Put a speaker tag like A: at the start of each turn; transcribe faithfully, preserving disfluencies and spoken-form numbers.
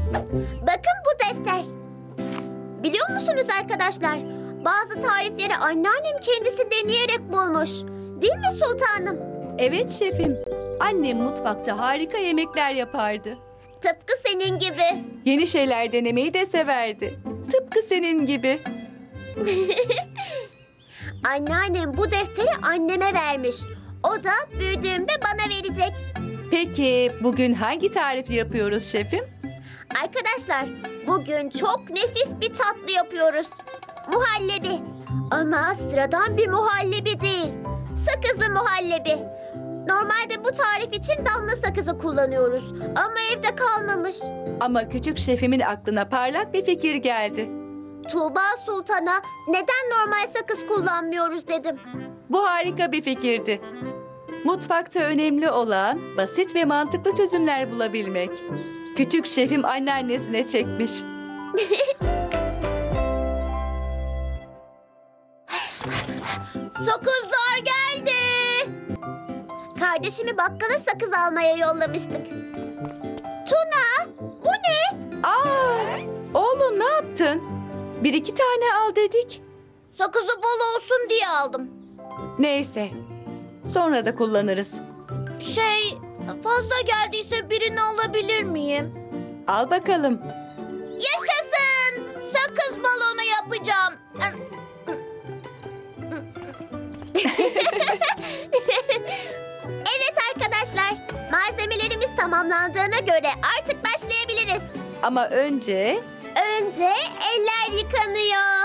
A: Bakın bu defter. Biliyor musunuz arkadaşlar? Bazı tarifleri anneannem kendisi deneyerek bulmuş. Değil mi sultanım?
B: Evet şefim. Annem mutfakta harika yemekler yapardı.
A: Tıpkı senin gibi.
B: Yeni şeyler denemeyi de severdi. Tıpkı senin gibi.
A: Anneannem bu defteri anneme vermiş. O da büyüdüğümde bana verecek.
B: Peki bugün hangi tarifi yapıyoruz şefim?
A: Arkadaşlar, bugün çok nefis bir tatlı yapıyoruz. Muhallebi. Ama sıradan bir muhallebi değil. Sakızlı muhallebi. Normalde bu tarif için damla sakızı kullanıyoruz. Ama evde kalmamış.
B: Ama küçük şefimin aklına parlak bir fikir geldi.
A: Tuğba Sultan'a neden normal sakız kullanmıyoruz dedim.
B: Bu harika bir fikirdi. Mutfakta önemli olan basit ve mantıklı çözümler bulabilmek. Küçük şefim anneannesine çekmiş.
A: Sakızlar geldi. Kardeşimi bakkala sakız almaya yollamıştık. Tuna, bu ne?
B: Aa, oğlum ne yaptın? Bir iki tane al dedik.
A: Sakızı bol olsun diye aldım.
B: Neyse, sonra da kullanırız.
A: Şey, fazla geldiyse birini alabilir miyim?
B: Al bakalım.
A: Yaşasın! Sakız balonu yapacağım. Evet arkadaşlar, malzemelerimiz tamamlandığına göre artık başlayabiliriz.
B: Ama önce
A: Önce eller yıkanıyor.